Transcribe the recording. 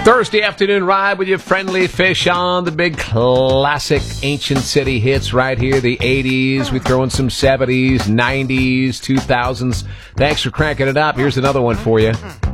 Thursday afternoon ride with your friendly fish on the big classic ancient city hits right here. The 80s, we throw in some 70s, 90s, 2000s. Thanks for cranking it up. Here's another one for you.